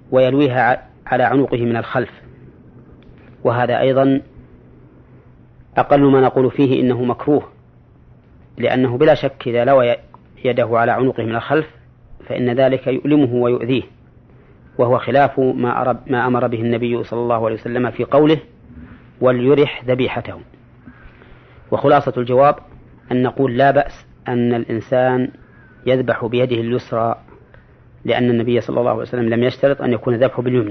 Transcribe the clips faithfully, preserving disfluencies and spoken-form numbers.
ويلويها على عنقه من الخلف، وهذا أيضا أقل ما نقول فيه إنه مكروه، لأنه بلا شك إذا لوى يده على عنقه من الخلف فإن ذلك يؤلمه ويؤذيه، وهو خلاف ما أمر به النبي صلى الله عليه وسلم في قوله وليرح ذبيحته. وخلاصة الجواب أن نقول لا بأس أن الإنسان يذبح بيده اليسرى، لأن النبي صلى الله عليه وسلم لم يشترط أن يكون ذبحه باليمنى.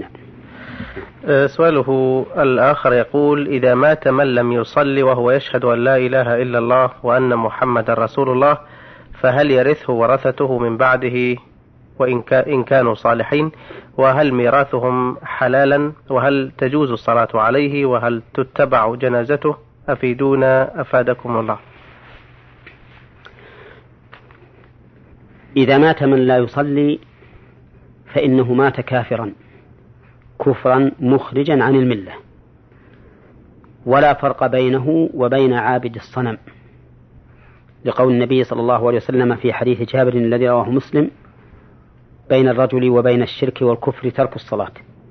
سؤاله الآخر يقول: إذا مات من لم يصلي وهو يشهد أن لا إله إلا الله وأن محمد رسول الله، فهل يرثه ورثته من بعده وإن كانوا صالحين؟ وهل ميراثهم حلالا؟ وهل تجوز الصلاة عليه؟ وهل تتبع جنازته؟ أفيدونا أفادكم الله. إذا مات من لا يصلي فإنه مات كافرا كفرا مخرجا عن الملة، ولا فرق بينه وبين عابد الصنم، لقول النبي صلى الله عليه وسلم في حديث جابر الذي رواه مسلم: بين الرجل وبين الشرك والكفر ترك الصلاة.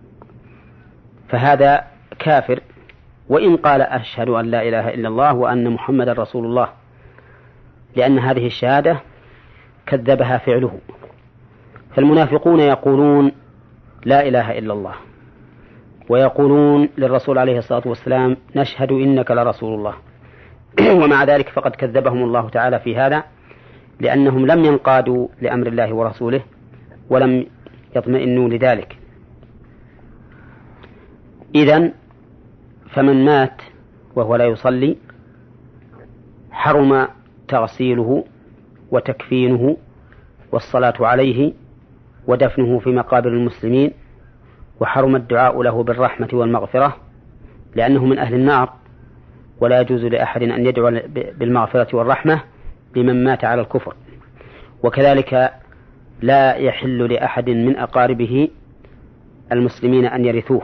فهذا كافر وإن قال أشهد أن لا إله إلا الله وأن محمد رسول الله، لأن هذه الشهادة كذبها فعله. فالمنافقون يقولون لا إله إلا الله، ويقولون للرسول عليه الصلاة والسلام نشهد إنك لرسول الله، ومع ذلك فقد كذبهم الله تعالى في هذا، لأنهم لم ينقادوا لأمر الله ورسوله ولم يطمئنوا لذلك. إذن فمن مات وهو لا يصلي حرم تغسيله وتكفينه والصلاة عليه ودفنه في مقابر المسلمين، وحرم الدعاء له بالرحمة والمغفرة، لأنه من أهل النار، ولا يجوز لأحد أن يدعو بالمغفرة والرحمة لمن مات على الكفر. وكذلك لا يحل لأحد من أقاربه المسلمين أن يرثوه،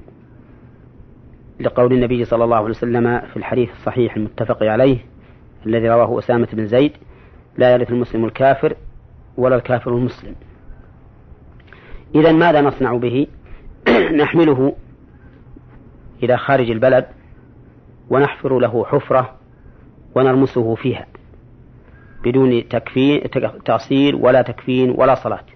لقول النبي صلى الله عليه وسلم في الحديث الصحيح المتفق عليه الذي رواه أسامة بن زيد: لا يرث المسلم الكافر ولا الكافر المسلم. إذن ماذا نصنع به؟ نحمله إلى خارج البلد ونحفر له حفرة ونرمسه فيها بدون تكفين تغسيل ولا تكفين ولا صلاة.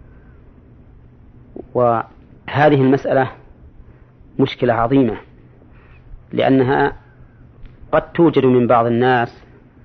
وهذه المسألة مشكلة عظيمة، لأنها قد توجد من بعض الناس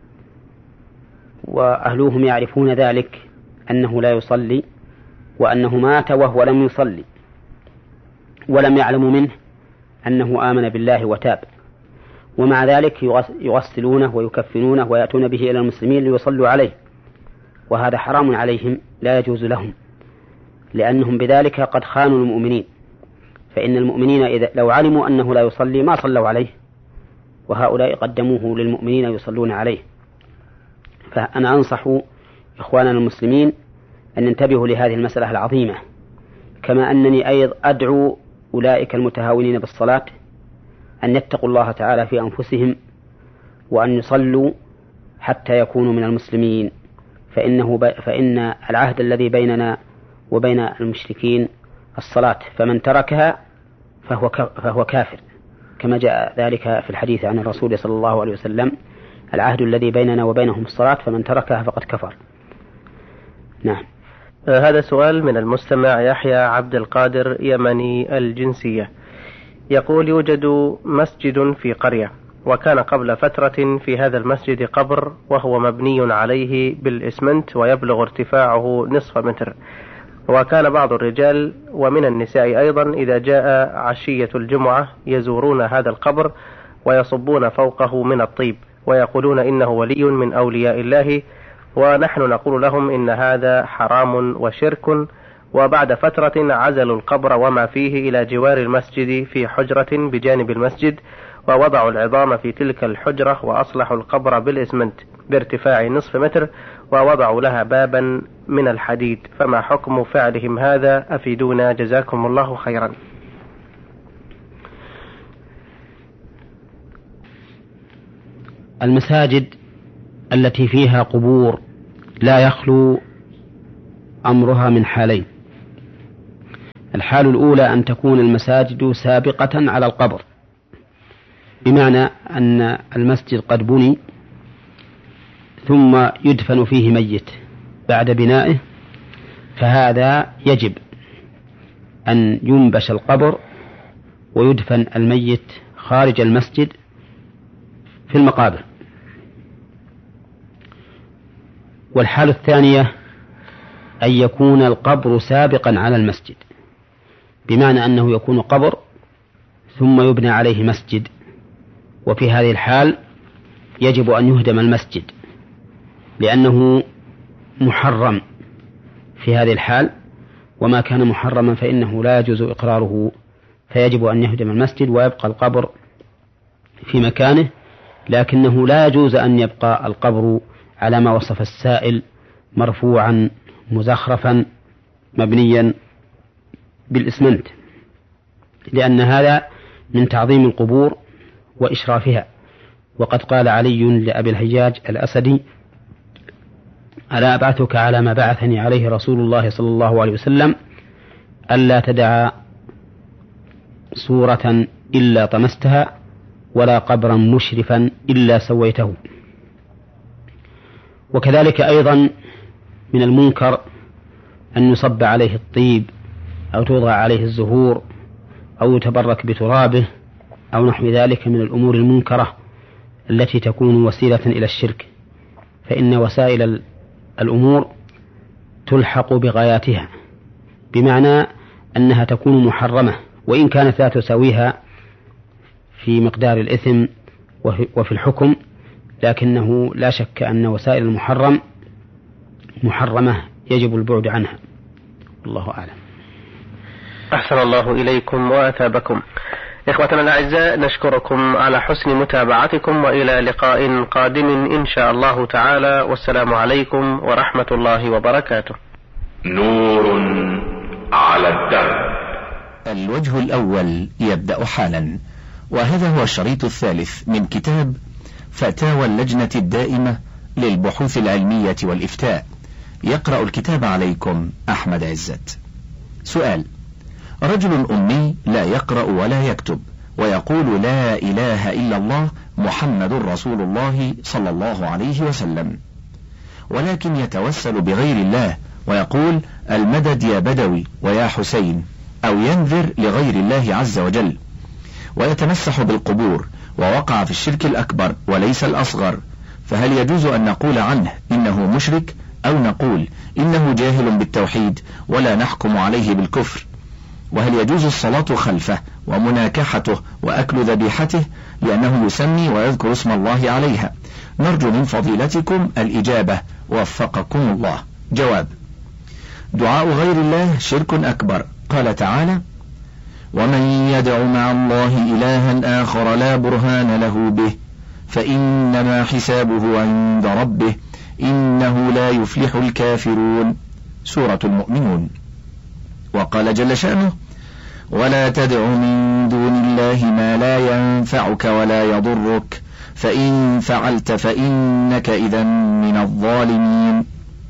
وأهلوهم يعرفون ذلك أنه لا يصلي وأنه مات وهو لم يصلي، ولم يعلموا منه أنه آمن بالله وتاب، ومع ذلك يغسلونه ويكفنونه ويأتون به إلى المسلمين ليصلوا عليه، وهذا حرام عليهم لا يجوز لهم، لأنهم بذلك قد خانوا المؤمنين. فإن المؤمنين إذا لو علموا أنه لا يصلي ما صلوا عليه، وهؤلاء قدموه للمؤمنين يصلون عليه. فأنا أنصح إخواننا المسلمين أن ينتبهوا لهذه المسألة العظيمة، كما أنني أيضا أدعو أولئك المتهاونين بالصلاة أن يتقوا الله تعالى في أنفسهم وأن يصلوا حتى يكونوا من المسلمين، فإنه ب... فإن العهد الذي بيننا وبين المشركين الصلاة، فمن تركها فهو, ك... فهو كافر، كما جاء ذلك في الحديث عن الرسول صلى الله عليه وسلم: العهد الذي بيننا وبينهم الصلاة فمن تركها فقد كفر. نعم. هذا سؤال من المستمع يحيى عبد القادر يمني الجنسية، يقول: يوجد مسجد في قرية، وكان قبل فترة في هذا المسجد قبر وهو مبني عليه بالإسمنت ويبلغ ارتفاعه نصف متر، وكان بعض الرجال ومن النساء أيضا إذا جاء عشية الجمعة يزورون هذا القبر ويصبون فوقه من الطيب ويقولون إنه ولي من أولياء الله، ونحن نقول لهم إن هذا حرام وشرك. وبعد فترة عزلوا القبر وما فيه إلى جوار المسجد في حجرة بجانب المسجد، ووضعوا العظام في تلك الحجرة وأصلحوا القبر بالإسمنت بارتفاع نصف متر، ووضعوا لها بابا من الحديد، فما حكم فعلهم هذا؟ أفيدونا جزاكم الله خيرا. المساجد التي فيها قبور لا يخلو أمرها من حالين: الحال الأولى أن تكون المساجد سابقة على القبر، بمعنى أن المسجد قد بني ثم يدفن فيه ميت بعد بنائه، فهذا يجب أن ينبش القبر ويدفن الميت خارج المسجد في المقابر. والحالة الثانية أن يكون القبر سابقا على المسجد، بمعنى أنه يكون قبر ثم يبنى عليه مسجد، وفي هذه الحال يجب أن يهدم المسجد لأنه محرم في هذه الحال، وما كان محرما فإنه لا يجوز إقراره، فيجب أن يهدم المسجد ويبقى القبر في مكانه، لكنه لا يجوز أن يبقى القبر على ما وصف السائل مرفوعا مزخرفا مبنيا بالإسمنت، لأن هذا من تعظيم القبور وإشرافها. وقد قال علي لأبي الهياج الأسدي: ألا أبعثك على ما بعثني عليه رسول الله صلى الله عليه وسلم ألا تدع صورة إلا طمستها ولا قبرا مشرفا إلا سويته. وكذلك أيضا من المنكر أن يصب عليه الطيب أو توضع عليه الزهور أو يتبرك بترابه أو نحو ذلك من الأمور المنكرة التي تكون وسيلة إلى الشرك، فإن وسائل الأمور تلحق بغاياتها، بمعنى أنها تكون محرمة وإن كانت لا تساويها في مقدار الإثم وفي الحكم، لكنه لا شك أن وسائل المحرم محرمة يجب البعد عنها. الله أعلم. أحسن الله إليكم وأثابكم. إخوتنا الأعزاء، نشكركم على حسن متابعتكم، وإلى لقاء قادم إن شاء الله تعالى، والسلام عليكم ورحمة الله وبركاته. نور على الدرب. الوجه الأول يبدأ حالا، وهذا هو الشريط الثالث من كتاب فتاوى اللجنة الدائمة للبحوث العلمية والإفتاء. يقرأ الكتاب عليكم أحمد عزت. سؤال: رجل أمي لا يقرأ ولا يكتب ويقول لا إله إلا الله محمد رسول الله صلى الله عليه وسلم، ولكن يتوسل بغير الله ويقول المدد يا بدوي ويا حسين، أو ينذر لغير الله عز وجل، ويتمسح بالقبور، ووقع في الشرك الأكبر وليس الأصغر، فهل يجوز أن نقول عنه إنه مشرك، أو نقول إنه جاهل بالتوحيد ولا نحكم عليه بالكفر؟ وهل يجوز الصلاة خلفه ومناكحته وأكل ذبيحته لأنه يسمي ويذكر اسم الله عليها؟ نرجو من فضيلتكم الإجابة، وفقكم الله. جواب: دعاء غير الله شرك أكبر. قال تعالى: ومن يدع مع الله إلها آخر لا برهان له به فإنما حسابه عند ربه إنه لا يفلح الكافرون. سورة المؤمنون. وقال جل شأنه: ولا تدع من دون الله ما لا ينفعك ولا يضرك فإن فعلت فإنك إذا من الظالمين.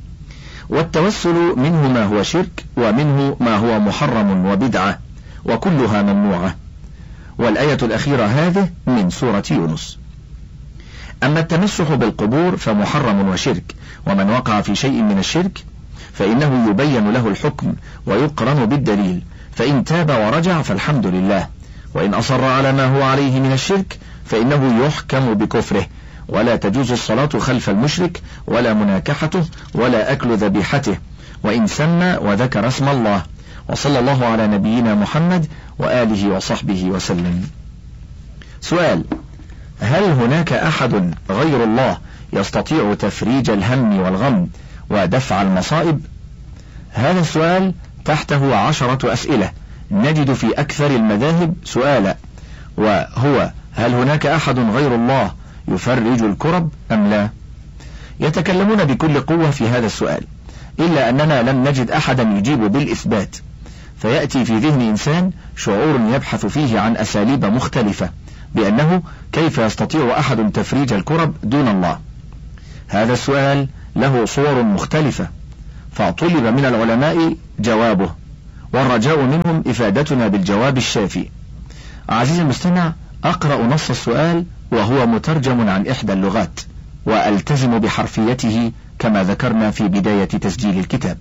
والتوسل منه ما هو شرك، ومنه ما هو محرم وبدعة، وكلها ممنوعة. والآية الأخيرة هذه من سورة يونس. أما التمسح بالقبور فمحرم وشرك، ومن وقع في شيء من الشرك فإنه يبين له الحكم ويقرن بالدليل، فإن تاب ورجع فالحمد لله، وإن أصر على ما هو عليه من الشرك فإنه يحكم بكفره. ولا تجوز الصلاة خلف المشرك ولا مناكحته ولا أكل ذبيحته، وإن سمى وذكر اسم الله. وصلى الله على نبينا محمد وآله وصحبه وسلم. سؤال: هل هناك أحد غير الله يستطيع تفريج الهم والغم ودفع المصائب؟ هذا السؤال تحته عشرة أسئلة نجد في أكثر المذاهب سؤالا، وهو: هل هناك أحد غير الله يفرج الكرب أم لا؟ يتكلمون بكل قوة في هذا السؤال، إلا أننا لم نجد أحدا يجيب بالإثبات، فيأتي في ذهن إنسان شعور يبحث فيه عن أساليب مختلفة بأنه كيف يستطيع أحد تفريج الكرب دون الله. هذا السؤال له صور مختلفة، فطلب من العلماء جوابه، والرجاء منهم إفادتنا بالجواب الشافي. عزيزي المستمع، أقرأ نص السؤال وهو مترجم عن إحدى اللغات، وألتزم بحرفيته كما ذكرنا في بداية تسجيل الكتاب.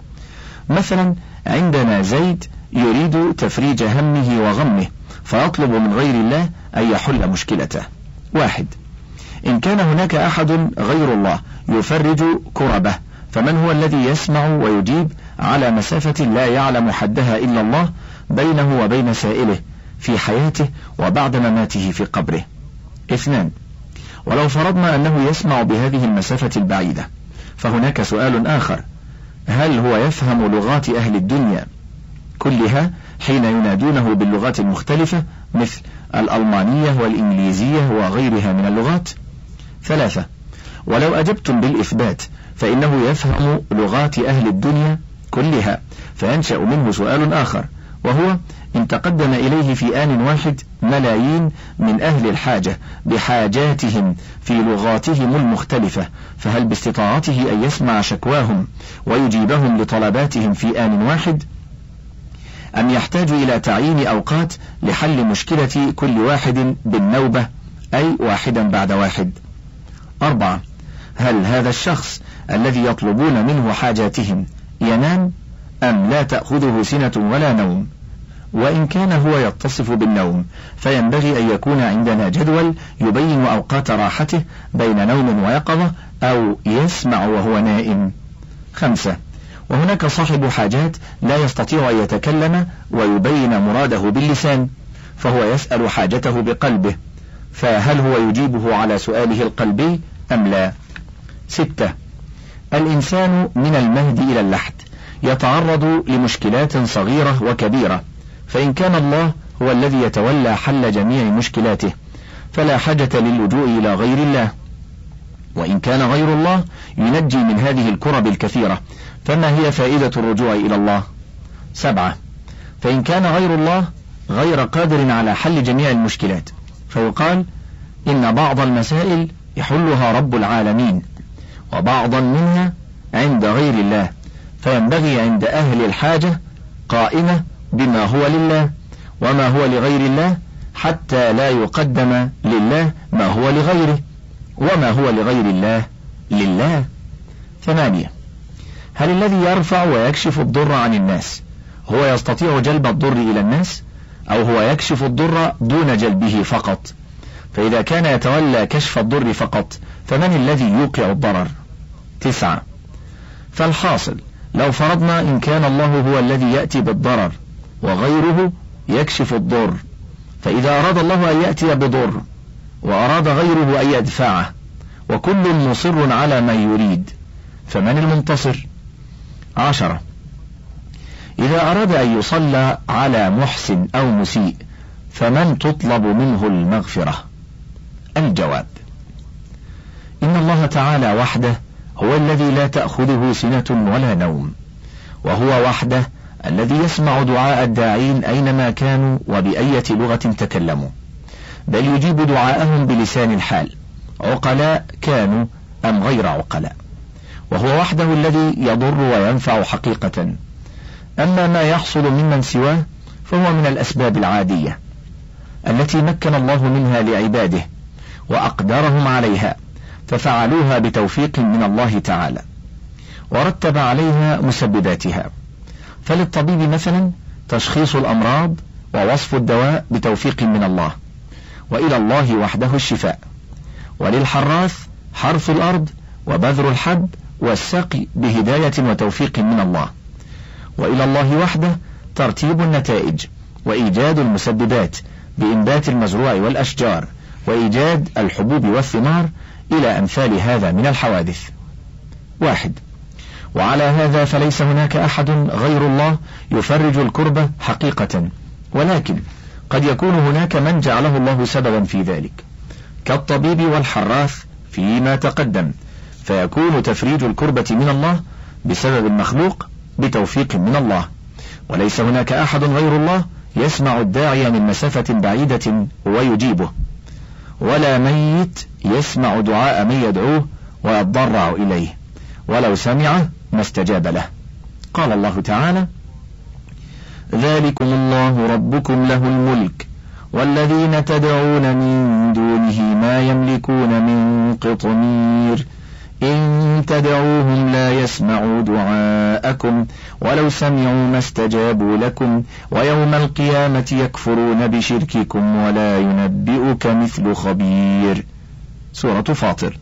مثلا عندنا زيد يريد تفريج همه وغمه، فيطلب من غير الله أن يحل مشكلته. واحد: إن كان هناك أحد غير الله يفرج كربه، فمن هو الذي يسمع ويجيب على مسافة لا يعلم حدها إلا الله بينه وبين سائله في حياته وبعد مماته في قبره؟ اثنان: ولو فرضنا أنه يسمع بهذه المسافة البعيدة، فهناك سؤال آخر: هل هو يفهم لغات أهل الدنيا كلها حين ينادونه باللغات المختلفة مثل الألمانية والإنجليزية وغيرها من اللغات؟ ثلاثة: ولو أجبتم بالإثبات فإنه يفهم لغات أهل الدنيا كلها، فينشأ منه سؤال آخر، وهو: إن تقدم إليه في آن واحد ملايين من أهل الحاجة بحاجاتهم في لغاتهم المختلفة، فهل باستطاعته أن يسمع شكواهم ويجيبهم لطلباتهم في آن واحد، أم يحتاج إلى تعيين أوقات لحل مشكلة كل واحد بالنوبة، أي واحدا بعد واحد؟ أربعة: هل هذا الشخص الذي يطلبون منه حاجاتهم ينام أم لا تأخذه سنة ولا نوم؟ وإن كان هو يتصف بالنوم فينبغي أن يكون عندنا جدول يبين أوقات راحته بين نوم ويقظة، أو يسمع وهو نائم. خمسة: وهناك صاحب حاجات لا يستطيع أن يتكلم ويبين مراده باللسان، فهو يسأل حاجته بقلبه، فهل هو يجيبه على سؤاله القلبي أم لا؟ ستة: الإنسان من المهد إلى اللحد يتعرض لمشكلات صغيرة وكبيرة، فإن كان الله هو الذي يتولى حل جميع مشكلاته فلا حاجة للجوء إلى غير الله، وإن كان غير الله ينجي من هذه الكرب الكثيرة، فما هي فائدة الرجوع إلى الله؟ سبعة: فإن كان غير الله غير قادر على حل جميع المشكلات، فيقال إن بعض المسائل يحلها رب العالمين وبعضا منها عند غير الله، فينبغي عند أهل الحاجة قائمة بما هو لله وما هو لغير الله، حتى لا يقدم لله ما هو لغيره، وما هو لغير الله لله. ثمانية: هل الذي يرفع ويكشف الضر عن الناس هو يستطيع جلب الضر إلى الناس، أو هو يكشف الضر دون جلبه فقط؟ فإذا كان يتولى كشف الضر فقط فمن الذي يوقع الضرر؟ تسعة: فالحاصل لو فرضنا إن كان الله هو الذي يأتي بالضرر وغيره يكشف الضر، فإذا أراد الله أن يأتي بضر وأراد غيره أن يدفعه وكل مصر على ما يريد، فمن المنتصر؟ عشرة: إذا أراد أن يصلى على محسن أو مسيء فمن تطلب منه المغفرة؟ الجواب: إن الله تعالى وحده هو الذي لا تأخذه سنة ولا نوم، وهو وحده الذي يسمع دعاء الداعين أينما كانوا وبأية لغة تكلموا، بل يجيب دعاءهم بلسان الحال، عقلاء كانوا أم غير عقلاء، وهو وحده الذي يضر وينفع حقيقة. أما ما يحصل ممن سواه فهو من الأسباب العادية التي مكن الله منها لعباده وأقدرهم عليها، ففعلوها بتوفيق من الله تعالى ورتب عليها مسبباتها. فللطبيب مثلا تشخيص الأمراض ووصف الدواء بتوفيق من الله، وإلى الله وحده الشفاء. وللحراث حرث الأرض وبذر الحب والسقي بهداية وتوفيق من الله، وإلى الله وحده ترتيب النتائج وإيجاد المسببات بإنبات المزروع والأشجار وإيجاد الحبوب والثمار إلى أمثال هذا من الحوادث. واحد: وعلى هذا فليس هناك أحد غير الله يفرج الكربة حقيقة، ولكن قد يكون هناك من جعله الله سببا في ذلك كالطبيب والحراث فيما تقدم، فيكون تفريج الكربة من الله بسبب المخلوق بتوفيق من الله. وليس هناك أحد غير الله يسمع الداعي من مسافة بعيدة ويجيبه، ولا ميت يسمع دعاء من يدعوه ويتضرع إليه، ولو سمع ما استجاب له. قال الله تعالى: ذلكم الله ربكم له الملك والذين تدعون من دونه ما يملكون من قطمير إن تدعوهم لا يسمعوا دعاءكم ولو سمعوا ما استجابوا لكم ويوم القيامة يكفرون بشرككم ولا ينبئك مثل خبير. سورة فاطر.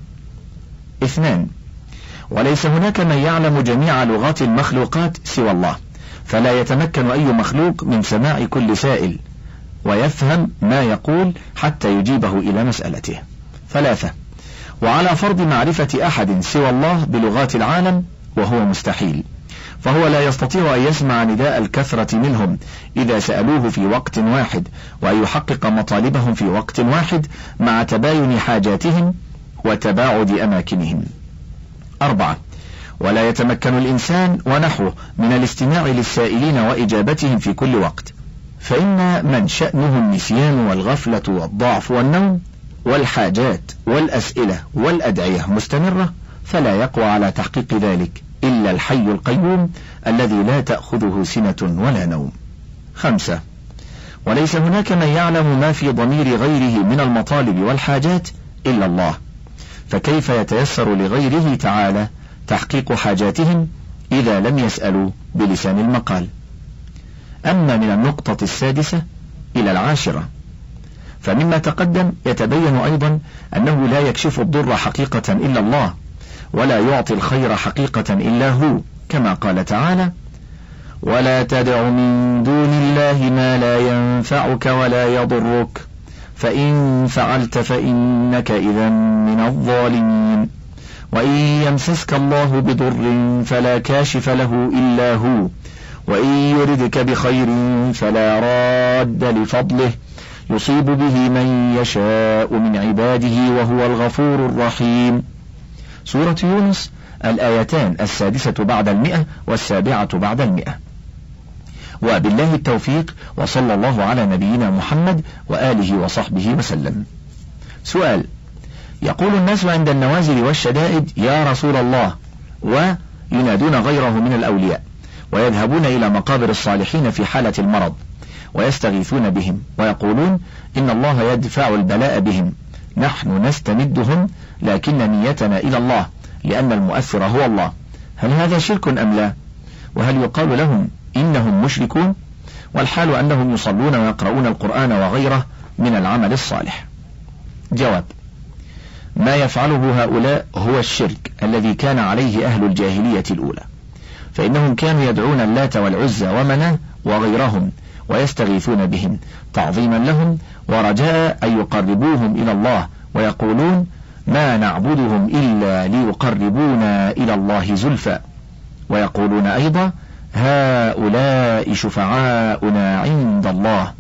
اثنان، وليس هناك من يعلم جميع لغات المخلوقات سوى الله، فلا يتمكن أي مخلوق من سماع كل سائل ويفهم ما يقول حتى يجيبه إلى مسألته. ثلاثة، وعلى فرض معرفة أحد سوى الله بلغات العالم وهو مستحيل، فهو لا يستطيع أن يسمع نداء الكثرة منهم إذا سألوه في وقت واحد وأن يحقق مطالبهم في وقت واحد مع تباين حاجاتهم وتباعد أماكنهم. أربعة، ولا يتمكن الإنسان ونحوه من الاستماع للسائلين وإجابتهم في كل وقت، فإن من شأنه النسيان والغفلة والضعف والنوم والحاجات والأسئلة والأدعية مستمرة فلا يقوى على تحقيق ذلك إلا الحي القيوم الذي لا تأخذه سنة ولا نوم. خمسة، وليس هناك من يعلم ما في ضمير غيره من المطالب والحاجات إلا الله، فكيف يتيسر لغيره تعالى تحقيق حاجاتهم إذا لم يسألوا بلسان المقال؟ أما من النقطة السادسة إلى العاشرة، فمما تقدم يتبين أيضا أنه لا يكشف الضر حقيقة إلا الله، ولا يعطي الخير حقيقة إلا هو، كما قال تعالى: ولا تدع من دون الله ما لا ينفعك ولا يضرك فإن فعلت فإنك إذا من الظالمين. وإن يمسسك الله بضر فلا كاشف له إلا هو، وإن يردك بخير فلا راد لفضله يصيب به من يشاء من عباده وهو الغفور الرحيم. سورة يونس، الآيتان السادسة بعد المئة والسابعة بعد المئة. وبالله التوفيق، وصلى الله على نبينا محمد وآله وصحبه وسلم. سؤال: يقول الناس عند النوازل والشدائد يا رسول الله، وينادون غيره من الأولياء، ويذهبون إلى مقابر الصالحين في حالة المرض ويستغيثون بهم ويقولون إن الله يدفع البلاء بهم، نحن نستمدهم لكن نيتنا إلى الله لأن المؤثر هو الله، هل هذا شرك أم لا؟ وهل يقال لهم إنهم مشركون؟ والحال أنهم يصلون ويقرؤون القرآن وغيره من العمل الصالح. جواب: ما يفعله هؤلاء هو الشرك الذي كان عليه أهل الجاهلية الأولى، فإنهم كانوا يدعون اللات والعزى ومناه وغيرهم ويستغيثون بهم تعظيما لهم ورجاء أن يقربوهم إلى الله، ويقولون ما نعبدهم إلا ليقربونا إلى الله زلفى، ويقولون أيضا هؤلاء شفعاؤنا عند الله.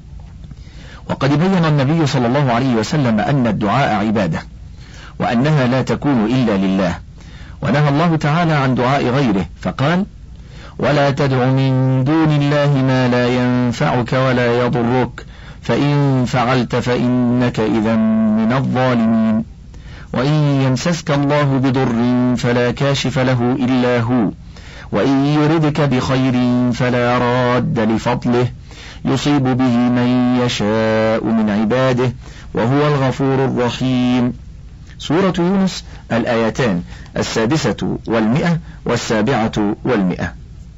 وقد بين النبي صلى الله عليه وسلم أن الدعاء عبادة، وأنها لا تكون إلا لله، ونهى الله تعالى عن دعاء غيره فقال: ولا تدع من دون الله ما لا ينفعك ولا يضرك فإن فعلت فإنك إذا من الظالمين. وإن يمسسك الله بضر فلا كاشف له إلا هو، وإن يردك بخير فلا راد لفضله يصيب به من يشاء من عباده وهو الغفور الرحيم. سورة يونس، الآيتان السادسة والمئة والسابعة والمئة.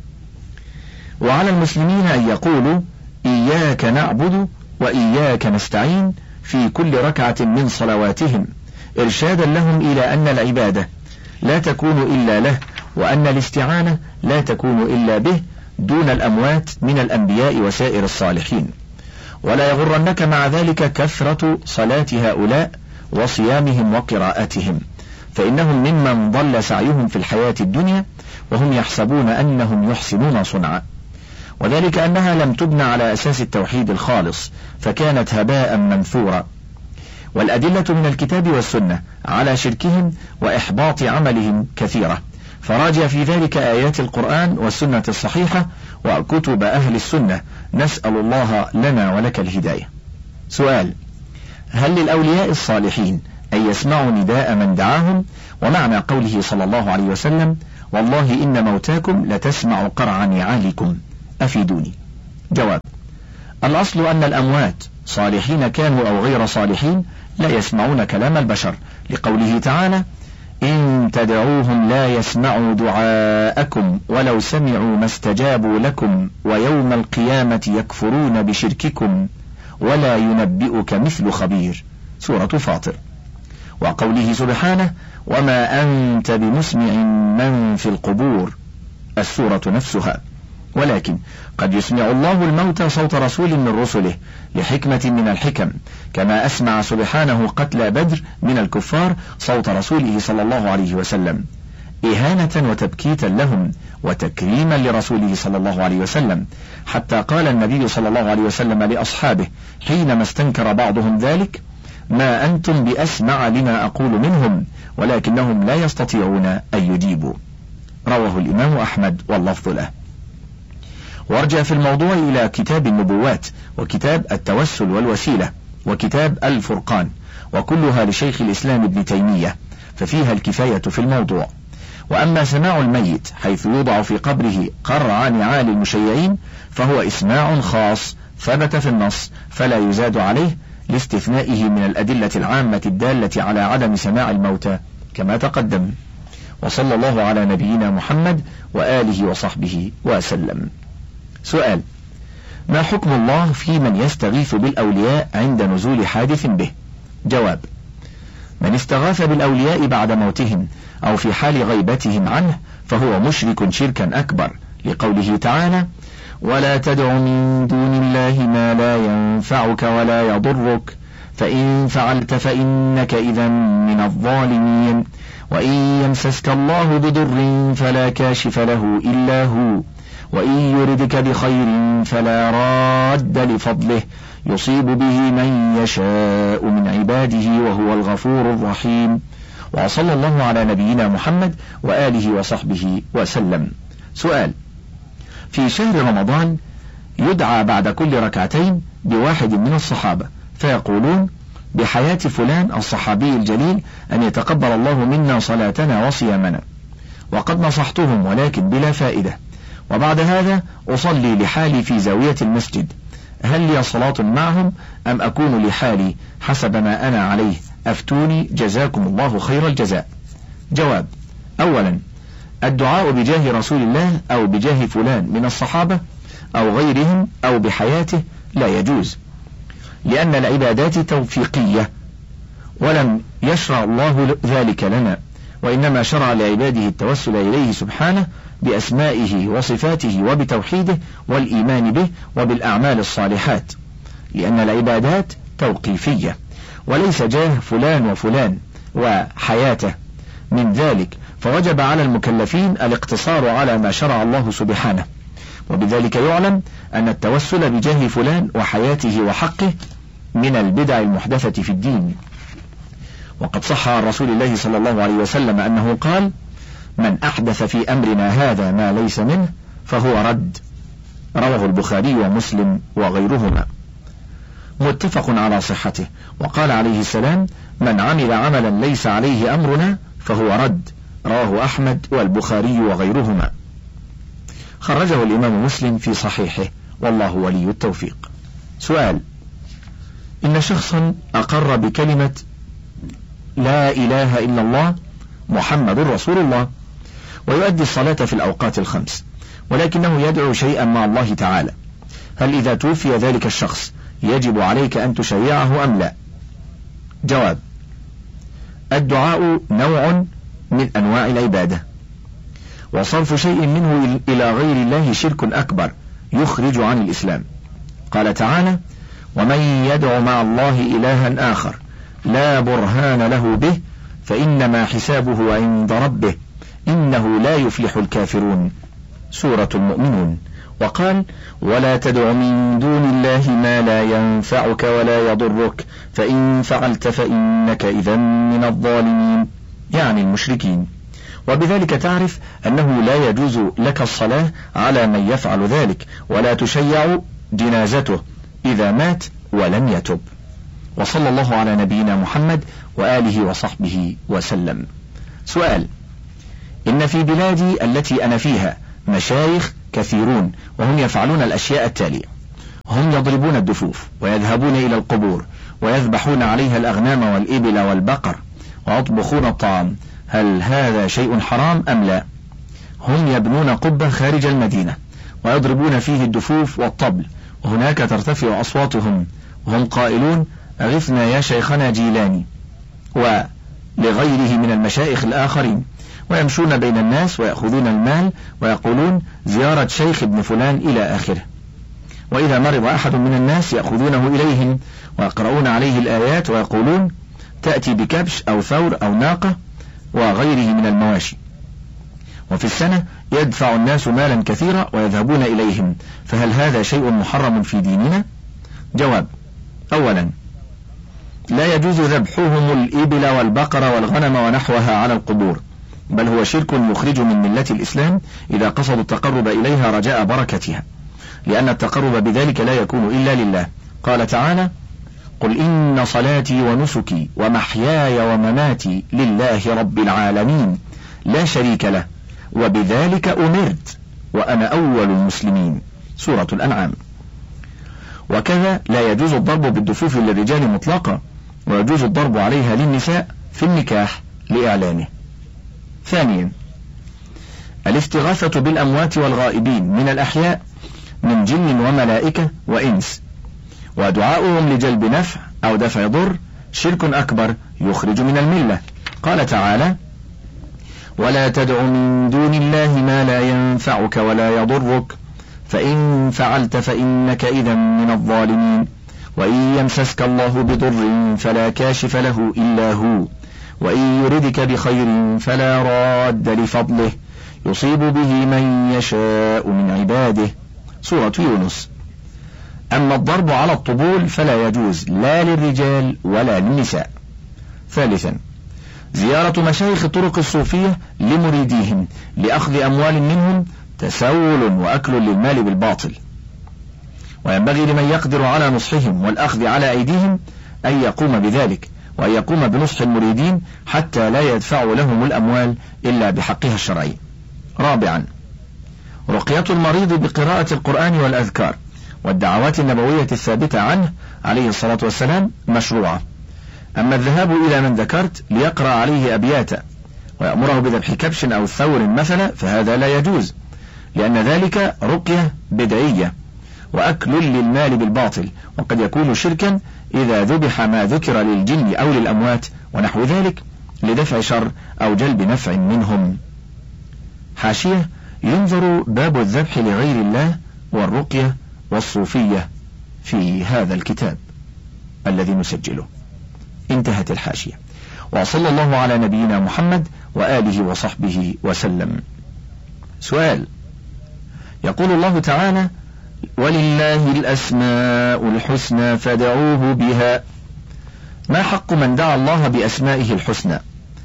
وعلى المسلمين أن يقولوا إياك نعبد وإياك نستعين في كل ركعة من صلواتهم، إرشادا لهم إلى أن العبادة لا تكون إلا له، وأن الاستعانة لا تكون إلا به دون الأموات من الأنبياء وسائر الصالحين. ولا يغرنك مع ذلك كثرة صلاة هؤلاء وصيامهم وقراءتهم، فإنهم ممن ضل سعيهم في الحياة الدنيا وهم يحسبون أنهم يحسنون صنعا، وذلك أنها لم تبنى على أساس التوحيد الخالص فكانت هباء منثورا. والأدلة من الكتاب والسنة على شركهم وإحباط عملهم كثيرة، فراجع في ذلك آيات القرآن والسنة الصحيحة وكتب أهل السنة، نسأل الله لنا ولك الهداية. سؤال: هل للأولياء الصالحين أن يسمعوا نداء من دعاهم؟ ومعنى قوله صلى الله عليه وسلم: والله إن موتاكم لتسمع قرع نعالكم، أفيدوني. جواب: الأصل أن الأموات صالحين كانوا أو غير صالحين لا يسمعون كلام البشر، لقوله تعالى: إن تدعوهم لا يسمعوا دعاءكم ولو سمعوا ما استجابوا لكم ويوم القيامة يكفرون بشرككم ولا ينبئك مثل خبير، سورة فاطر. وقوله سبحانه: وما أنت بمسمع من في القبور، السورة نفسها. ولكن قد يسمع الله الموتى صوت رسول من رسله لحكمة من الحكم، كما أسمع سبحانه قتلى بدر من الكفار صوت رسوله صلى الله عليه وسلم، إهانة وتبكيتا لهم وتكريما لرسوله صلى الله عليه وسلم، حتى قال النبي صلى الله عليه وسلم لأصحابه حينما استنكر بعضهم ذلك: ما أنتم بأسمع لما أقول منهم ولكنهم لا يستطيعون أن يجيبوا. رواه الإمام أحمد واللفظ له. وارجع في الموضوع إلى كتاب النبوات وكتاب التوسل والوسيلة وكتاب الفرقان، وكلها لشيخ الإسلام ابن تيمية، ففيها الكفاية في الموضوع. وأما سماع الميت حيث يوضع في قبره قرع نعال المشيعين فهو إسماع خاص ثبت في النص فلا يزاد عليه، لاستثنائه من الأدلة العامة الدالة على عدم سماع الموتى كما تقدم. وصلى الله على نبينا محمد وآله وصحبه وسلم. سؤال: ما حكم الله في من يستغيث بالأولياء عند نزول حادث به؟ جواب: من استغاث بالأولياء بعد موتهم أو في حال غيبتهم عنه فهو مشرك شركا أكبر، لقوله تعالى: ولا تدع من دون الله ما لا ينفعك ولا يضرك فإن فعلت فإنك إذا من الظالمين، وإن يمسسك الله بضر فلا كاشف له إلا هو، وإن يردك بخير فلا راد لفضله يصيب به من يشاء من عباده وهو الغفور الرحيم. وصلى الله على نبينا محمد وآله وصحبه وسلم. سؤال: في شهر رمضان يدعى بعد كل ركعتين بواحد من الصحابة فيقولون: بحياة فلان الصحابي الجليل أن يتقبل الله منا صلاتنا وصيامنا، وقد نصحتهم ولكن بلا فائدة، وبعد هذا أصلي لحالي في زاوية المسجد، هل لي صلاة معهم أم أكون لحالي حسب ما أنا عليه؟ أفتوني جزاكم الله خير الجزاء. جواب: أولا، الدعاء بجاه رسول الله أو بجاه فلان من الصحابة أو غيرهم أو بحياته لا يجوز، لأن العبادات توفيقية ولم يشرع الله ذلك لنا، وإنما شرع لعباده التوسل إليه سبحانه بأسمائه وصفاته وبتوحيده والإيمان به وبالأعمال الصالحات، لأن العبادات توقيفية وليس جاه فلان وفلان وحياته من ذلك، فوجب على المكلفين الاقتصار على ما شرع الله سبحانه. وبذلك يعلم أن التوسل بجاه فلان وحياته وحقه من البدع المحدثة في الدين. وقد صح عن رسول الله صلى الله عليه وسلم أنه قال: من أحدث في أمرنا هذا ما ليس منه فهو رد. رواه البخاري ومسلم وغيرهما، متفق على صحته. وقال عليه السلام: من عمل عملا ليس عليه أمرنا فهو رد. رواه أحمد والبخاري وغيرهما، خرجه الإمام مسلم في صحيحه، والله ولي التوفيق. سؤال: إن شخصا أقر بكلمة لا إله إلا الله محمد رسول الله ويؤدي الصلاة في الأوقات الخمس، ولكنه يدعو شيئا مع الله تعالى، هل إذا توفي ذلك الشخص يجب عليك أن تشيعه أم لا؟ جواب: الدعاء نوع من أنواع العبادة، وصرف شيء منه إلى غير الله شرك أكبر يخرج عن الإسلام. قال تعالى: ومن يدع مع الله إلها آخر لا برهان له به فإنما حسابه عند ربه إنه لا يفلح الكافرون، سورة المؤمنون. وقال: ولا تدع من دون الله ما لا ينفعك ولا يضرك فإن فعلت فإنك إذا من الظالمين، يعني المشركين. وبذلك تعرف أنه لا يجوز لك الصلاة على من يفعل ذلك، ولا تشيع جنازته إذا مات ولم يتب. وصلى الله على نبينا محمد وآله وصحبه وسلم. سؤال: إن في بلادي التي أنا فيها مشايخ كثيرون وهم يفعلون الأشياء التالية: هم يضربون الدفوف ويذهبون إلى القبور ويذبحون عليها الأغنام والإبل والبقر ويطبخون الطعام، هل هذا شيء حرام أم لا؟ هم يبنون قبة خارج المدينة ويضربون فيه الدفوف والطبل، وهناك ترتفع أصواتهم وهم قائلون أغثنا يا شيخنا جيلاني ولغيره من المشايخ الآخرين، ويمشون بين الناس ويأخذون المال ويقولون زيارة شيخ ابن فلان إلى آخره. وإذا مرض أحد من الناس يأخذونه إليهم ويقرؤون عليه الآيات ويقولون تأتي بكبش أو ثور أو ناقة وغيره من المواشي، وفي السنة يدفع الناس مالا كثيرا ويذهبون إليهم، فهل هذا شيء محرم في ديننا؟ جواب: أولا، لا يجوز ذبحهم الإبل والبقر والغنم ونحوها على القبور، بل هو شرك يخرج من ملة الإسلام إذا قصدوا التقرب إليها رجاء بركتها، لأن التقرب بذلك لا يكون إلا لله. قال تعالى: قل إن صلاتي ونسكي ومحياي ومماتي لله رب العالمين لا شريك له وبذلك أمرت وأنا أول المسلمين. سورة الأنعام. وكذا لا يجوز الضرب بالدفوف للرجال مطلقا، ويجوز الضرب عليها للنساء في النكاح لإعلانه. ثانيا، الاستغاثة بالأموات والغائبين من الأحياء من جن وملائكة وإنس، ودعاؤهم لجلب نفع أو دفع ضر شرك أكبر يخرج من الملة. قال تعالى: ولا تدع من دون الله ما لا ينفعك ولا يضرك فإن فعلت فإنك إذا من الظالمين، وإن يمسسك الله بضر فلا كاشف له إلا هو، وإن يردك بخير فلا راد لفضله يصيب به من يشاء من عباده. سورة يونس. أما الضرب على الطبول فلا يجوز لا للرجال ولا للنساء. ثالثا، زيارة مشايخ الطرق الصوفية لمريديهم لأخذ أموال منهم تسول وأكل للمال بالباطل، وينبغي لمن يقدر على نصحهم والأخذ على أيديهم أن يقوم بذلك، وأن يقوم بنصح المريدين حتى لا يدفعوا لهم الأموال إلا بحقها الشرعي. رابعا، رقية المريض بقراءة القرآن والأذكار والدعوات النبوية الثابتة عنه عليه الصلاة والسلام مشروعة. أما الذهاب إلى من ذكرت ليقرأ عليه أبياتا ويأمره بذبح كبش أو ثور مثلا فهذا لا يجوز، لأن ذلك رقية بدعية وأكل للمال بالباطل، وقد يكون شركا إذا ذبح ما ذكر للجن أو للأموات ونحو ذلك لدفع شر أو جلب نفع منهم. حاشية: ينظر باب الذبح لغير الله والرقية والصوفية في هذا الكتاب الذي نسجله. انتهت الحاشية. وصلى الله على نبينا محمد وآله وصحبه وسلم. سؤال: يقول الله تعالى: ولله الأسماء الحسنى فادعوه بها، ما حق من دعا الله بأسمائه الحسنى؟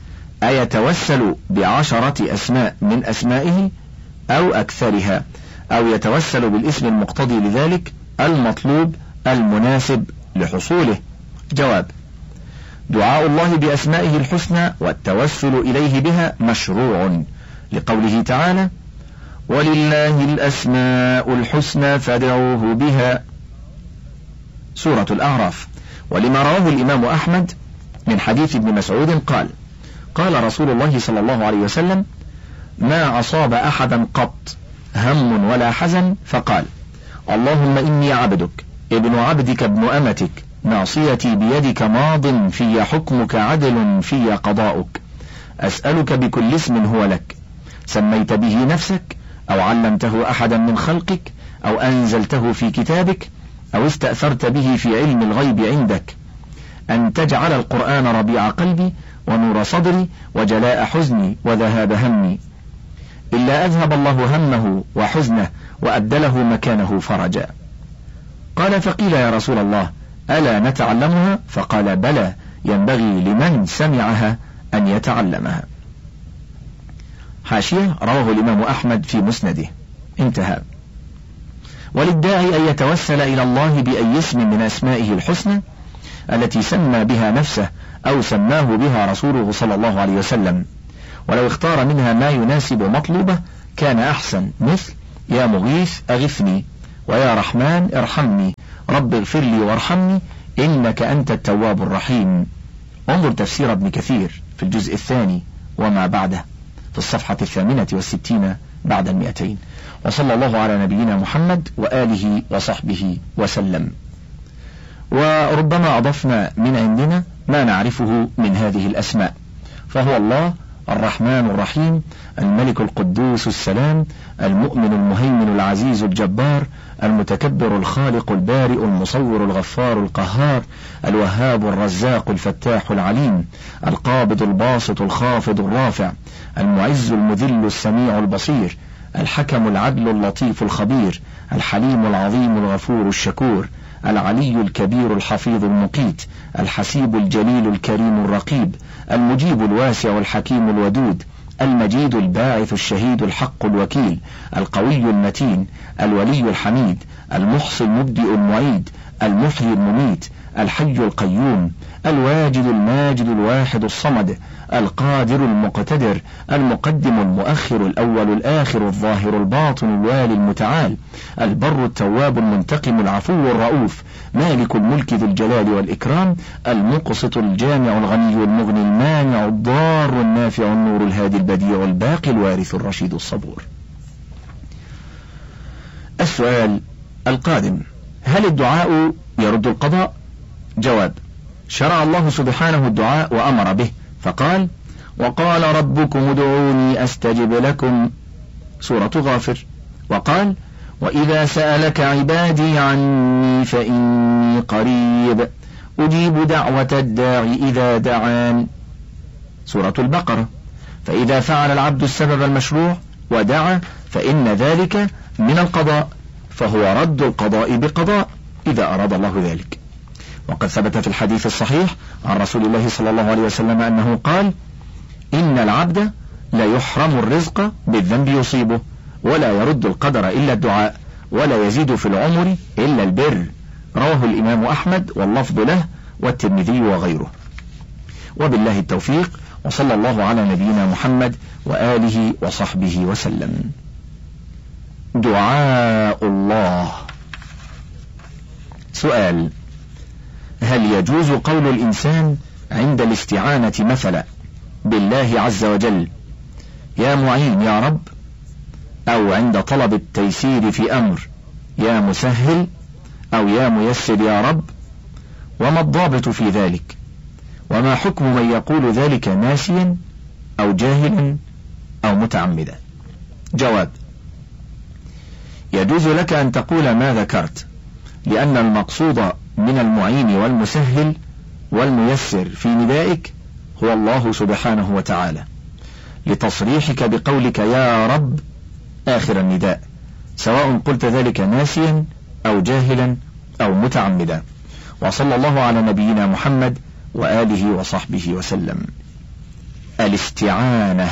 أيتوسل بعشرة أسماء من أسمائه أو أكثرها، أو يتوسل بالاسم المقتضي لذلك المطلوب المناسب لحصوله؟ جواب: دعاء الله بأسمائه الحسنى والتوسل إليه بها مشروع، لقوله تعالى: ولله الأسماء الحسنى فادعوه بها. سورة الأعراف. ولما رواه الإمام أحمد من حديث ابن مسعود قال: قال رسول الله صلى الله عليه وسلم: ما أصاب أحدا قط هم ولا حزن فقال: اللهم إني عبدك ابن عبدك ابن أمتك ناصيتي بيدك ماض في حكمك عدل في قضاؤك، أسألك بكل اسم هو لك سميت به نفسك أو علمته أحدا من خلقك أو أنزلته في كتابك أو استأثرت به في علم الغيب عندك، أن تجعل القرآن ربيع قلبي ونور صدري وجلاء حزني وذهاب همي، إلا أذهب الله همه وحزنه وأبدله مكانه فرجا. قال: فقيل يا رسول الله ألا نتعلمها؟ فقال: بلى، ينبغي لمن سمعها أن يتعلمها. حاشية: رواه الإمام أحمد في مسنده. انتهى. وللداعي أن يتوسل إلى الله بأي اسم من أسمائه الحسنى التي سمى بها نفسه أو سماه بها رسوله صلى الله عليه وسلم، ولو اختار منها ما يناسب مطلوبه كان أحسن، مثل يا مغيث أغثني، ويا رحمن ارحمني، رب اغفر لي وارحمني إنك أنت التواب الرحيم. انظر تفسير ابن كثير في الجزء الثاني وما بعده في الصفحة الثامنة والستين بعد المئتين. وصلى الله على نبينا محمد وآله وصحبه وسلم. وربما أضفنا من عندنا ما نعرفه من هذه الأسماء، فهو الله الرحمن الرحيم، الملك القدوس السلام، المؤمن المهيمن العزيز الجبار، المتكبر الخالق البارئ المصور الغفار القهار، الوهاب الرزاق الفتاح العليم، القابض الباسط الخافض الرافع، المعز المذل السميع البصير، الحكم العدل اللطيف الخبير، الحليم العظيم الغفور الشكور، العلي الكبير الحفيظ المقيت، الحسيب الجليل الكريم الرقيب، المجيب الواسع الحكيم الودود، المجيد الباعث الشهيد الحق الوكيل، القوي المتين، الولي الحميد، المحصي المبدئ المعيد، المحيي المميت، الحي القيوم، الواجد الماجد الواحد الصمد، القادر المقتدر، المقدم المؤخر الأول الآخر الظاهر الباطن الوالي المتعال، البر التواب المنتقم العفو الرؤوف، مالك الملك ذو الجلال والإكرام، المقسط الجامع الغني المغني المانع الضار النافع النور الهادي البديع الباقي الوارث الرشيد الصبور. السؤال القادم: هل الدعاء يرد القضاء؟ جواب: شرع الله سبحانه الدعاء وأمر به، فقال: وقال ربكم ادعوني أستجب لكم، سورة غافر. وقال: وإذا سألك عبادي عني فإني قريب أجيب دعوة الداعي إذا دعان، سورة البقرة. فإذا فعل العبد السبب المشروع ودعا فإن ذلك من القضاء، فهو رد القضاء بقضاء إذا أراد الله ذلك. وقد ثبت في الحديث الصحيح عن رسول الله صلى الله عليه وسلم أنه قال: إن العبد لا يحرم الرزق بالذنب يصيبه، ولا يرد القدر إلا الدعاء، ولا يزيد في العمر إلا البر. رواه الإمام أحمد واللفظ له والترمذي وغيره. وبالله التوفيق، وصلى الله على نبينا محمد وآله وصحبه وسلم. دعاء الله. سؤال: هل يجوز قول الإنسان عند الاستعانة مثلا بالله عز وجل يا معين يا رب، أو عند طلب التيسير في أمر يا مسهل، أو يا ميسر يا رب؟ وما الضابط في ذلك؟ وما حكم من يقول ذلك ناسيا أو جاهلا أو متعمدا؟ جواب: يجوز لك أن تقول ما ذكرت، لأن المقصود من المعين والمسهل والميسر في ندائك هو الله سبحانه وتعالى، لتصريحك بقولك يا رب آخر النداء، سواء قلت ذلك ناسيا أو جاهلا أو متعمدا. وصلى الله على نبينا محمد وآله وصحبه وسلم. الاستعانة.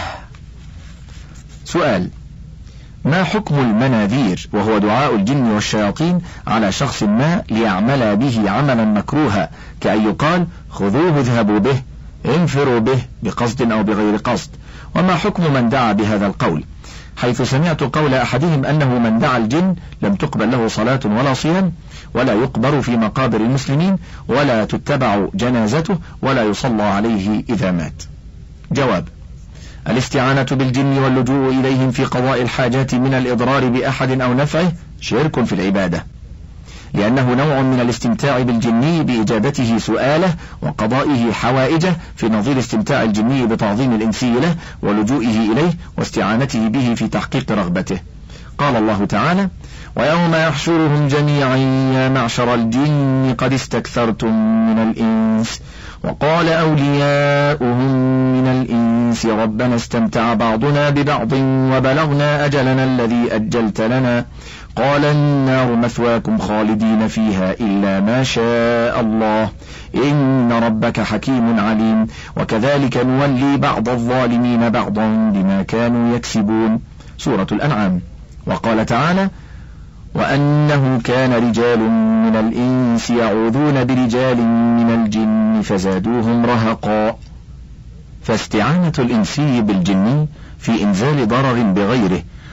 سؤال: ما حكم المناذير، وهو دعاء الجن والشياطين على شخص ما ليعمل به عملا مكروها، كأن يقال خذوه اذهبوا به، انفروا به، بقصد أو بغير قصد؟ وما حكم من دعا بهذا القول، حيث سمعت قول أحدهم أنه من دعا الجن لم تقبل له صلاة ولا صيام، ولا يقبر في مقابر المسلمين، ولا تتبع جنازته، ولا يصلى عليه إذا مات؟ جواب: الاستعانة بالجن واللجوء إليهم في قضاء الحاجات من الإضرار بأحد أو نفعه شرك في العبادة، لأنه نوع من الاستمتاع بالجني بإجابته سؤاله وقضائه حوائجه، في نظير استمتاع الجني بتعظيم الإنسي له ولجوئه إليه واستعانته به في تحقيق رغبته. قال الله تعالى: ويوم يحشرهم جميعا يا معشر الجن قد استكثرتم من الإنس، وقال أولياؤهم من الإنس ربنا استمتع بعضنا ببعض وبلغنا أجلنا الذي أجلت لنا، قال النار مثواكم خالدين فيها إلا ما شاء الله إن ربك حكيم عليم، وكذلك نولي بعض الظالمين بعضا بما كانوا يكسبون، سورة الأنعام. وقال تعالى: وأنه كان رجال من الإنس يعوذون برجال من الجن فزادوهم رهقا. فاستعانة الإنسي بالجن في إنزال ضرر بغيره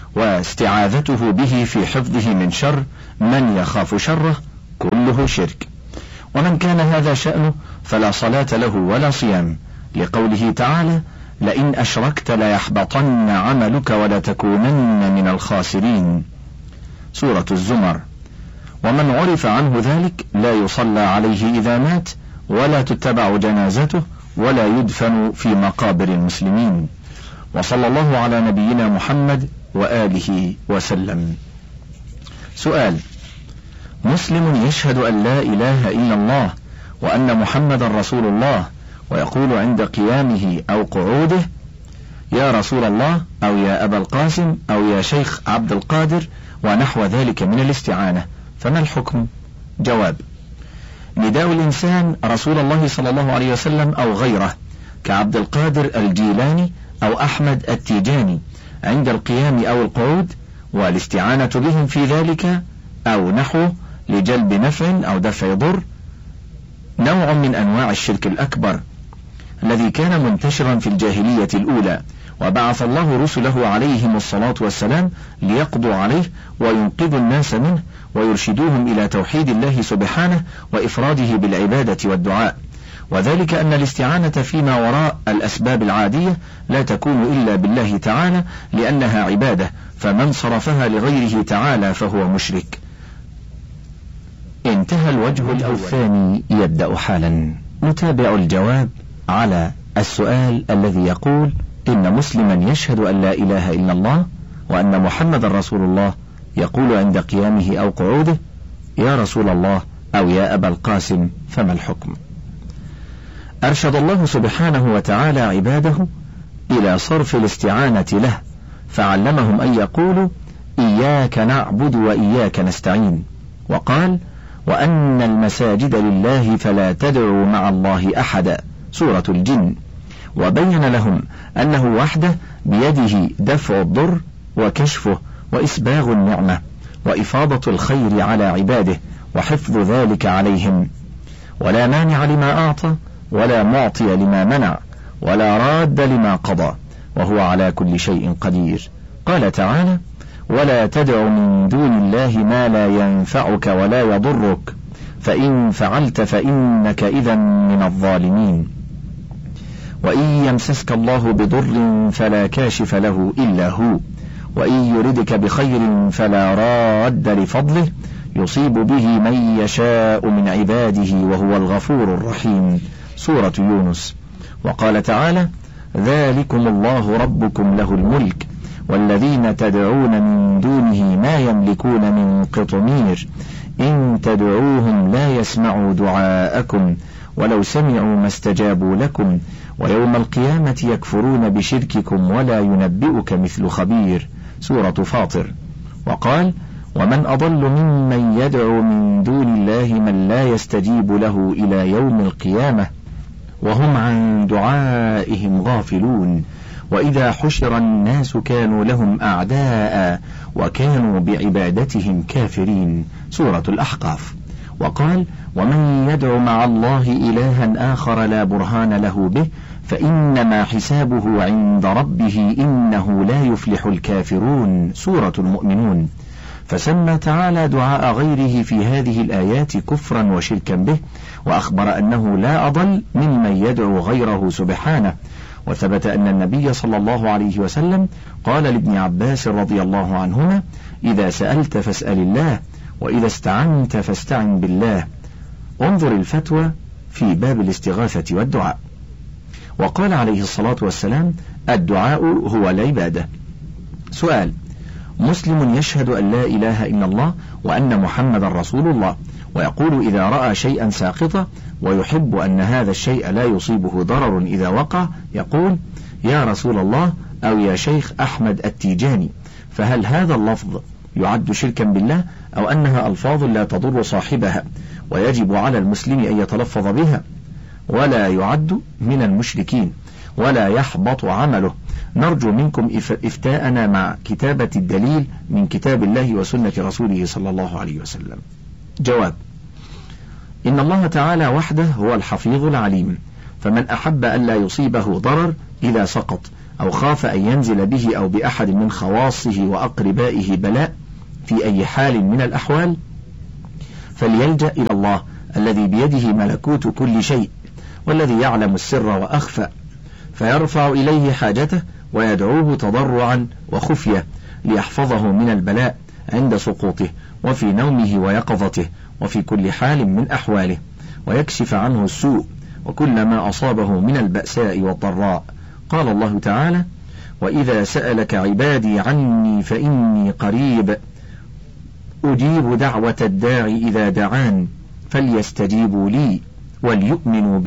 واستعاذته به في حفظه من شر من يخاف شره كله شرك. ومن كان هذا شأنه فلا صلاة له ولا صيام، لقوله تعالى: لئن أشركت ليحبطن عملك ولتكونن من الخاسرين، سورة الزمر. ومن عرف عنه ذلك لا يصلى عليه إذا مات، ولا تتبع جنازته، ولا يدفن في مقابر المسلمين. وصلى الله على نبينا محمد وآله وسلم. سؤال: مسلم يشهد أن لا إله إلا الله وأن محمد رسول الله، ويقول عند قيامه أو قعوده: يا رسول الله، أو يا أبا القاسم، أو يا شيخ عبد القادر، ونحو ذلك من الاستعانة، فما الحكم؟ جواب: نداء الإنسان رسول الله صلى الله عليه وسلم أو غيره كعبد القادر الجيلاني أو أحمد التيجاني عند القيام أو القعود، والاستعانة بهم في ذلك أو نحوه لجلب نفع أو دفع ضر، نوع من أنواع الشرك الأكبر الذي كان منتشرا في الجاهلية الأولى، وبعث الله رسله عليهم الصلاة والسلام ليقضوا عليه وينقذوا الناس منه ويرشدوهم إلى توحيد الله سبحانه وإفراده بالعبادة والدعاء. وذلك أن الاستعانة فيما وراء الأسباب العادية لا تكون إلا بالله تعالى، لأنها عبادة، فمن صرفها لغيره تعالى فهو مشرك. انتهى الوجه الأول. الثاني يبدأ حالا. نتابع الجواب على السؤال الذي يقول: إن مسلما يشهد أن لا إله إلا الله وأن محمد رسول الله، يقول عند قيامه أو قعوده: يا رسول الله، أو يا أبا القاسم، فما الحكم؟ أرشد الله سبحانه وتعالى عباده إلى صرف الاستعانة له، فعلمهم أن يقولوا: إياك نعبد وإياك نستعين، وقال: وأن المساجد لله فلا تدعوا مع الله أحدا، سورة الجن. وبين لهم أنه وحده بيده دفع الضر وكشفه وإسباغ النعمة وإفاضة الخير على عباده وحفظ ذلك عليهم، ولا مانع لما أعطى ولا معطي لما منع ولا راد لما قضى، وهو على كل شيء قدير. قال تعالى: ولا تدع من دون الله ما لا ينفعك ولا يضرك، فإن فعلت فإنك إذا من الظالمين. وإن يمسسك الله بضر فلا كاشف له إلا هو، وإن يردك بخير فلا راد لفضله، يصيب به من يشاء من عباده وهو الغفور الرحيم، سورة يونس. وقال تعالى: ذلكم الله ربكم له الملك، والذين تدعون من دونه ما يملكون من قطمير، إن تدعوهم لا يسمعوا دعاءكم ولو سمعوا ما استجابوا لكم، ويوم القيامة يكفرون بشرككم ولا ينبئك مثل خبير، سورة فاطر. وقال: ومن أضل ممن يدعو من دون الله من لا يستجيب له إلى يوم القيامة وهم عن دعائهم غافلون، وإذا حشر الناس كانوا لهم أعداء وكانوا بعبادتهم كافرين، سورة الأحقاف. وقال: ومن يدع مع الله إلها آخر لا برهان له به فإنما حسابه عند ربه إنه لا يفلح الكافرون، سورة المؤمنون. فسمى تعالى دعاء غيره في هذه الآيات كفرا وشركا به، وأخبر أنه لا أضل ممن يدعو غيره سبحانه. وثبت أن النبي صلى الله عليه وسلم قال لابن عباس رضي الله عنهما: إذا سألت فاسأل الله، وإذا استعنت فاستعن بالله. انظر الفتوى في باب الاستغاثة والدعاء. وقال عليه الصلاة والسلام: الدعاء هو العبادة. سؤال: مسلم يشهد أن لا إله إلا الله وأن محمد رسول الله، ويقول إذا رأى شيئا ساقطا ويحب أن هذا الشيء لا يصيبه ضرر إذا وقع، يقول: يا رسول الله، أو يا شيخ أحمد التيجاني، فهل هذا اللفظ يعد شركا بالله، أو أنها ألفاظ لا تضر صاحبها ويجب على المسلم أن يتلفظ بها، ولا يعد من المشركين ولا يحبط عمله؟ نرجو منكم إفتاءنا مع كتابة الدليل من كتاب الله وسنة رسوله صلى الله عليه وسلم. جواب: إن الله تعالى وحده هو الحفيظ العليم، فمن أحب أن لا يصيبه ضرر إذا سقط أو خاف أن ينزل به أو بأحد من خواصه وأقربائه بلاء في أي حال من الأحوال، فليلجأ إلى الله الذي بيده ملكوت كل شيء والذي يعلم السر وأخفى، فيرفع إليه حاجته ويدعوه تضرعا وخفية ليحفظه من البلاء عند سقوطه وفي نومه ويقظته وفي كل حال من أحواله، ويكشف عنه السوء وكل ما أصابه من البأساء والضراء. قال الله تعالى: وإذا سألك عبادي عني فإني قريب أجيب دعوة الداع إذا دعان فليستجيبوا لي وليؤمنوا